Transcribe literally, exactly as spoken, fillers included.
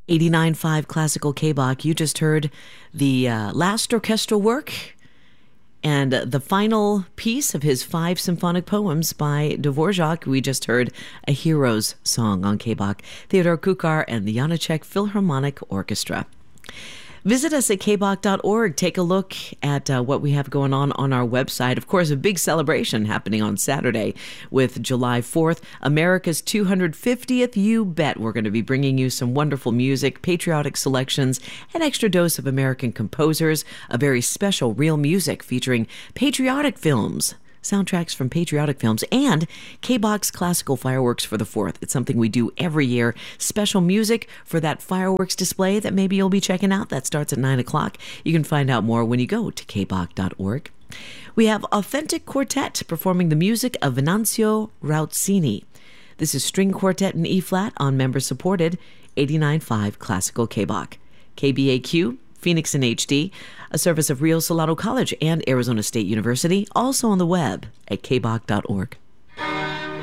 eighty-nine point five Classical K-Bach. You just heard the uh, last orchestral work and the final piece of his five symphonic poems by Dvorak. We just heard A Hero's Song on K-Bach. Theodore Kukar and the Janacek Philharmonic Orchestra. Visit us at k bach dot org. Take a look at uh, what we have going on on our website. Of course, a big celebration happening on Saturday with July fourth, America's two hundred fiftieth. You bet we're going to be bringing you some wonderful music, patriotic selections, an extra dose of American composers, a very special real music featuring patriotic films, soundtracks from patriotic films, and K-Bach's classical fireworks for the fourth. It's something we do every year. Special music for that fireworks display that maybe you'll be checking out. That starts at nine o'clock. You can find out more when you go to k bach dot org. We have Authentic Quartet performing the music of Venanzio Rauzzini. This is string quartet in E-flat on member-supported eighty-nine point five Classical K-Bach. K B A Q, Phoenix in H D, a service of Rio Salado College and Arizona State University, also on the web at k bach dot org.